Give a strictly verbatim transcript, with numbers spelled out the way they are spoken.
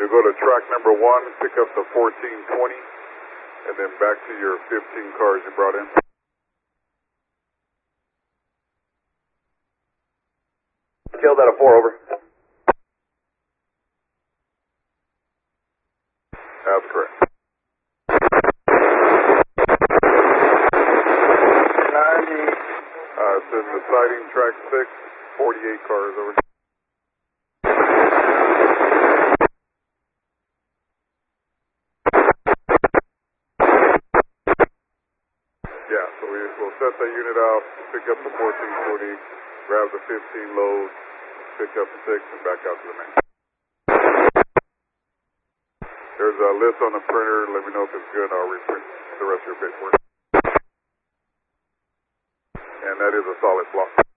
to go to track number one, pick up the fourteen twenty, and then back to your fifteen cars you brought in. Killed out of four, over. That's correct. ninety. Uh, it's in the siding, track six, forty-eight cars, over. Yeah, so we will set that unit out, pick up the fourteen forty, grab the fifteen load, pick up six, and back out to the main. There's a list on the printer. Let me know if it's good. I'll reprint the rest of your paperwork. And that is a solid block.